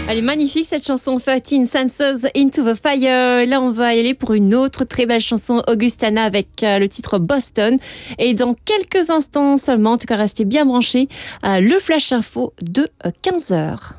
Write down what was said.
Elle est magnifique cette chanson 13 Senses Into the Fire. Là, on va y aller pour une autre très belle chanson Augustana avec le titre Boston. Et dans quelques instants seulement, en tout cas, restez bien branchés, le Flash Info de 15h.